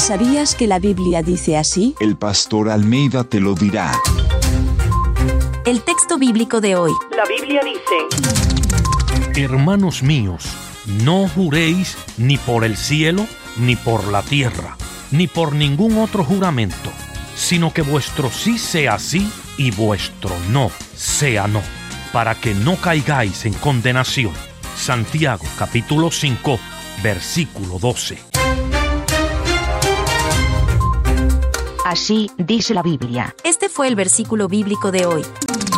¿Sabías que la Biblia dice así? El pastor Almeida te lo dirá. El texto bíblico de hoy. La Biblia dice: Hermanos míos, no juréis ni por el cielo, ni por la tierra, ni por ningún otro juramento, sino que vuestro sí sea sí y vuestro no sea no, para que no caigáis en condenación. Santiago capítulo 5, versículo 12. Así dice la Biblia. Este fue el versículo bíblico de hoy.